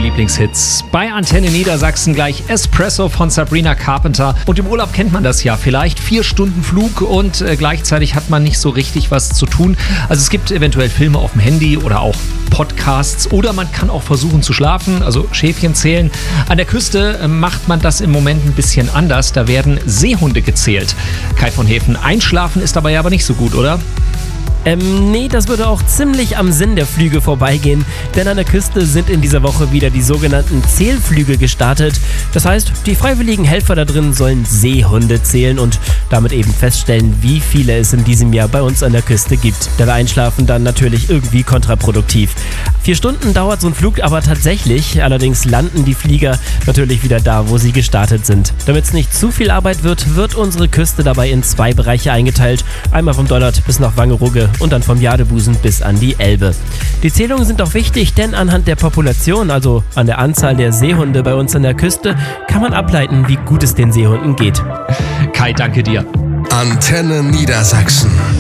Lieblingshits. Bei Antenne Niedersachsen gleich Espresso von Sabrina Carpenter. Und im Urlaub kennt man das ja vielleicht. 4 Stunden Flug und gleichzeitig hat man nicht so richtig was zu tun. Also es gibt eventuell Filme auf dem Handy oder auch Podcasts oder man kann auch versuchen zu schlafen, also Schäfchen zählen. An der Küste macht man das im Moment ein bisschen anders. Da werden Seehunde gezählt. Kai von Hefen, einschlafen ist dabei aber nicht so gut, oder? Nee, das würde auch ziemlich am Sinn der Flüge vorbeigehen, denn an der Küste sind in dieser Woche wieder die sogenannten Zählflüge gestartet. Das heißt, die freiwilligen Helfer da drin sollen Seehunde zählen und damit eben feststellen, wie viele es in diesem Jahr bei uns an der Küste gibt. Da wäre Einschlafen dann natürlich irgendwie kontraproduktiv. 4 Stunden dauert so ein Flug aber tatsächlich, allerdings landen die Flieger natürlich wieder da, wo sie gestartet sind. Damit es nicht zu viel Arbeit wird, wird unsere Küste dabei in 2 Bereiche eingeteilt. Einmal vom Dollard bis nach Wangerooge und dann vom Jadebusen bis an die Elbe. Die Zählungen sind auch wichtig, denn anhand der Population, also an der Anzahl der Seehunde bei uns an der Küste, kann man ableiten, wie gut es den Seehunden geht. Kai, danke dir. Antenne Niedersachsen.